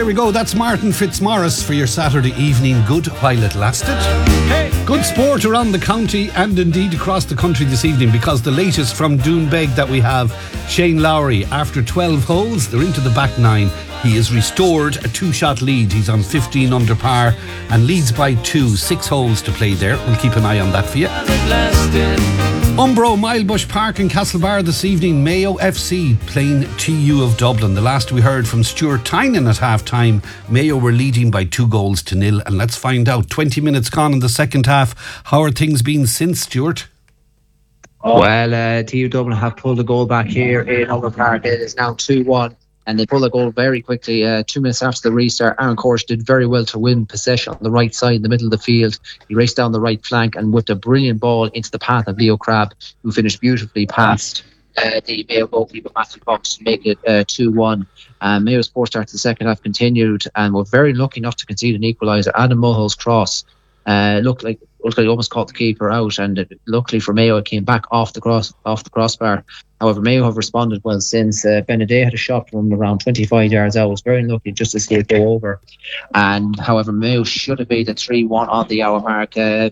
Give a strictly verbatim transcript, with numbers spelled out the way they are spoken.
There we go. That's Martin Fitzmaurice for your Saturday evening. Good while it lasted. Hey. Good sport around the county and indeed across the country this evening, because the latest from Doonbeg that we have, Shane Lowry, after twelve holes, they're into the back nine. He has restored a two-shot lead. He's on fifteen under par and leads by two. Six holes to play there. We'll keep an eye on that for you. Umbro, Milebush Park in Castlebar this evening. Mayo F C playing T U of Dublin. The last we heard from Stuart Tynan at half-time, Mayo were leading by two goals to nil. And let's find out, twenty minutes gone in the second half, how are things been since, Stuart? Well, uh, T U Dublin have pulled a goal back here in Umbro Park. It is now two one. And they pulled a goal very quickly. Uh, two minutes after the restart, Aaron Corsh did very well to win possession on the right side, in the middle of the field. He raced down the right flank and whipped a brilliant ball into the path of Leo Crabb, who finished beautifully past uh, the Mayo goalkeeper, Matthew Cox, to make it uh, two one. Um, Mayo's poor start to the second half continued and were very lucky not to concede an equaliser. Adam Mulhall's cross uh, looked like looked like he almost caught the keeper out, and it, luckily for Mayo, it came back off the cross off the crossbar. However, Mayo have responded well since. uh, Benedet had a shot from around twenty-five yards out. Was very lucky just to see it go over. And however, Mayo should have made a three one on the hour mark. Uh,